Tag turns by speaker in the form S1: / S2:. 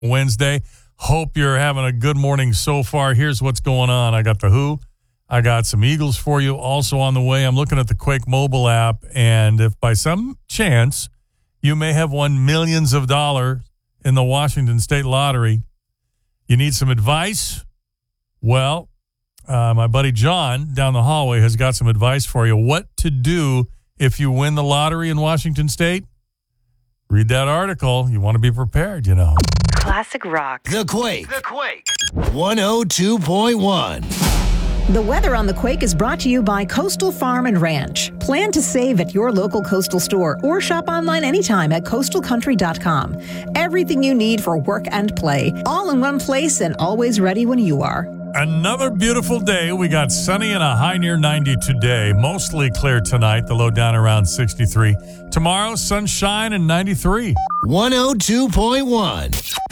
S1: Wednesday. Hope you're having a good morning so far. Here's what's going on. I got the Who. I got some Eagles for you also on the way. I'm looking at the Quake mobile app, and if by some chance you may have won millions of dollars in the Washington State Lottery, you need some advice? Well, my buddy John down the hallway has got some advice for you. What to do if you win the lottery in Washington State? Read that article. You want to be prepared, you know.
S2: Classic rock.
S3: The Quake. 102.1.
S4: The weather on The Quake is brought to you by Coastal Farm and Ranch. Plan to save at your local Coastal store or shop online anytime at coastalcountry.com. Everything you need for work and play, all in one place and always ready when you are.
S1: Another beautiful day. We got sunny and a high near 90 today. Mostly clear tonight. The low down around 63. Tomorrow, sunshine and 93.
S3: 102.1.